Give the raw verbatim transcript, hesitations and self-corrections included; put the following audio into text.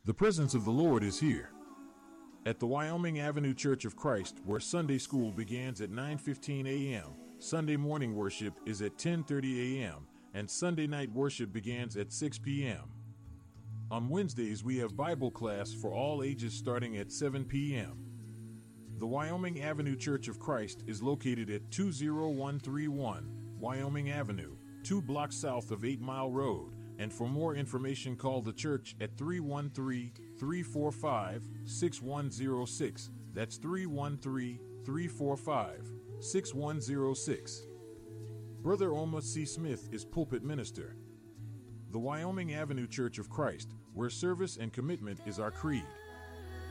The presence of the Lord is here. At the Wyoming Avenue Church of Christ, where Sunday school begins at nine fifteen a.m., Sunday morning worship is at ten thirty a.m., and Sunday night worship begins at six p.m. On Wednesdays, we have Bible class for all ages starting at seven p.m. The Wyoming Avenue Church of Christ is located at two oh one three one Wyoming Avenue, two blocks south of eight Mile Road, and for more information call the church at three one three, three four five, six one zero six. That's three one three, three four five, six one zero six. Brother Oma C. Smith is pulpit minister. The Wyoming Avenue Church of Christ, where service and commitment is our creed.